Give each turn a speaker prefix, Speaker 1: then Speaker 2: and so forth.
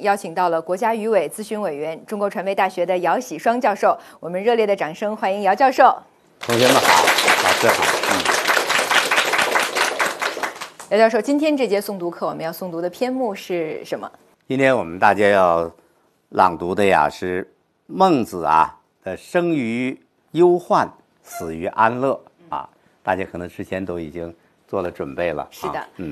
Speaker 1: 邀请到了国家语委咨询委员、中国传媒大学的姚喜双教授，我们热烈的掌声欢迎姚教授。
Speaker 2: 同学们好，老师好。
Speaker 1: 姚教授，今天这节诵读课我们要诵读的篇目是什么？
Speaker 2: 今天我们大家要朗读的呀是孟子的生于忧患，死于安乐啊。大家可能之前都已经做了准备了。
Speaker 1: 是的，